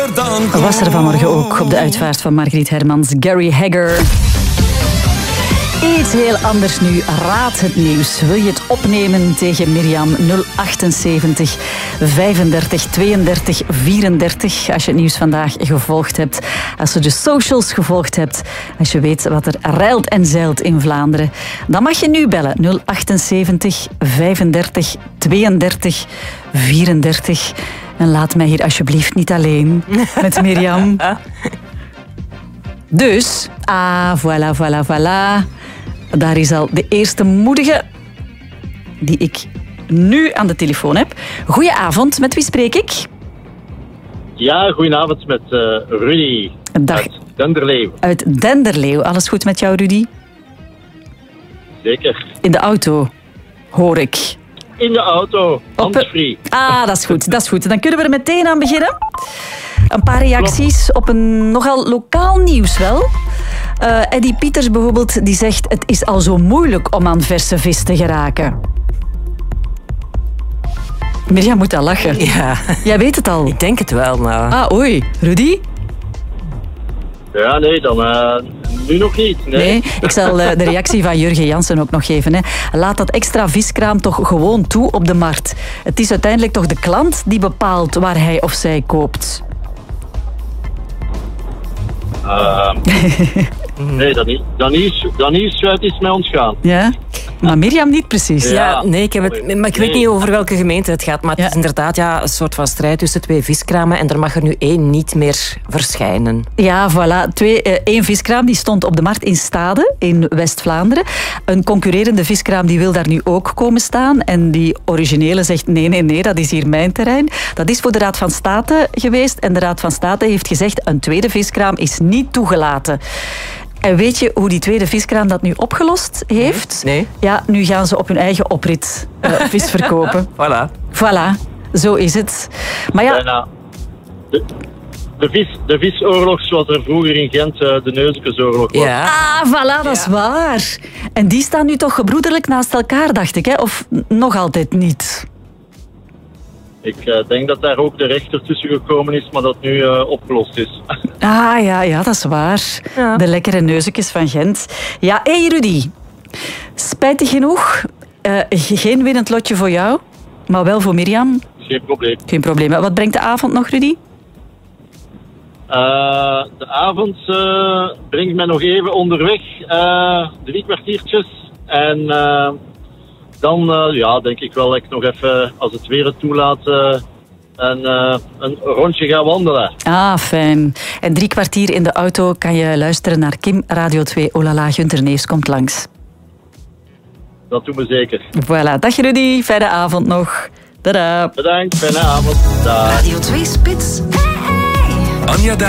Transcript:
meer dan goed. Was er vanmorgen ook op de uitvaart van Margriet Hermans, Gary Hagger. Iets heel anders nu. Raad het nieuws. Wil je het opnemen tegen Mirjam? 078 35 32 34. Als je het nieuws vandaag gevolgd hebt. Als je de socials gevolgd hebt. Als je weet wat er rijlt en zeilt in Vlaanderen. Dan mag je nu bellen. 078 35 32 34. En laat mij hier alsjeblieft niet alleen met Mirjam. Dus, voilà. Daar is al de eerste moedige die ik nu aan de telefoon heb. Goedenavond, met wie spreek ik? Ja, goedenavond met Rudy. Dag. Uit Denderleeuw. Uit Denderleeuw. Alles goed met jou, Rudy? Zeker. In de auto, hoor ik. In de auto, handsfree. Dat is goed. Dan kunnen we er meteen aan beginnen. Een paar reacties op een nogal lokaal nieuws wel. Eddie Pieters bijvoorbeeld, die zegt: het is al zo moeilijk om aan verse vis te geraken. Mirjam moet al lachen. Ja. Jij weet het al. Ik denk het wel, nou. Oei. Rudy? Ja, nee, dan nu nog niet. Nee. Ik zal de reactie van Jurgen Jansen ook nog geven. Hè. Laat dat extra viskraam toch gewoon toe op de markt. Het is uiteindelijk toch de klant die bepaalt waar hij of zij koopt. Nee, dat nieuws is met ons gaan. Ja? Maar Mirjam niet precies. Ja, nee, ik weet niet over welke gemeente het gaat, maar het is inderdaad een soort van strijd tussen twee viskramen en er mag er nu één niet meer verschijnen. Ja, voilà. Eén viskraam die stond op de markt in Stade, in West-Vlaanderen. Een concurrerende viskraam die wil daar nu ook komen staan. En die originele zegt nee, dat is hier mijn terrein. Dat is voor de Raad van State geweest. En de Raad van State heeft gezegd: een tweede viskraam is niet toegelaten. En weet je hoe die tweede viskraam dat nu opgelost heeft? Nee. Ja, nu gaan ze op hun eigen oprit vis verkopen. Voilà, zo is het. Maar ja... Bijna. De visoorlog zoals er vroeger in Gent de Neuzekesoorlog was. Ja. Voilà, dat is waar. En die staan nu toch gebroederlijk naast elkaar, dacht ik, hè? Of nog altijd niet? Ik denk dat daar ook de rechter tussen gekomen is, maar dat nu opgelost is. Ja, dat is waar. Ja. De lekkere neuzekjes van Gent. Ja, hey Rudy. Spijtig genoeg, geen winnend lotje voor jou, maar wel voor Mirjam. Geen probleem. Geen probleem. Wat brengt de avond nog, Rudy? De avond brengt mij nog even onderweg, 3 kwartiertjes. En dan denk ik wel dat ik nog even, als het weer het toelaat, een rondje ga wandelen. Fijn. En 3 kwartier in de auto kan je luisteren naar Kim, Radio 2, Olala, Gunther Neefs komt langs. Dat doen we zeker. Voilà. Dag Rudy, fijne avond nog. Tada. Bedankt, fijne avond. Dag. Radio 2 Spits. Anja